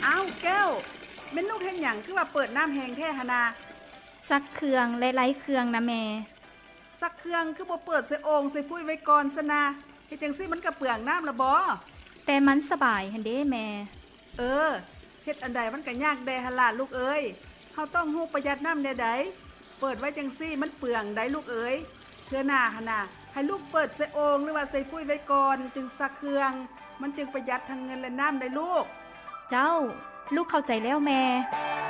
อ้าวแก้วแม่นลูกเฮ็ดหยังคือว่าเปิดน้ำแห้งแท้หนนาซักเครื่องและไร้เครื่องนะแม่ซักเครื่องคือบ่เปิดใส่โอ่งใส่ฟุ้ยไว้ก่อนซะนะเฮ็ดจังซี่มันก็เปลืองน้ำละบ่แต่มันสบายหั่นเด้แม่เฮ็ดอันใดมันก็ยากแดหั่นล่ะลูกเอ้ยเฮาต้องฮู้ประหยัดน้ำแน่ใดเปิดไว้จังซี่มันเปลืองได้ลูกเอ้ยเทื่อหน้าหั่นน่ะให้ลูกเปิดใส่โอ่งหรือว่าใส่ฟุ้ยไว้ก่อนจึงซักเครื่องมันจึงประหยัดทั้งเงินและน้ำได้ลูกเจ้าลูกเข้าใจแล้วแม่